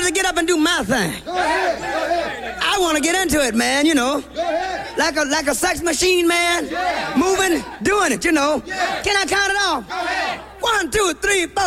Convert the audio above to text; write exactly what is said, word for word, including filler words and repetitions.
to get up and do my thing. Go ahead. Go ahead. I want to get into it, man, you know. Go ahead. Like a like a sex machine, man. Yeah. Moving, doing it, you know. Yeah. Can I count it off? Go ahead. One, two, three, four.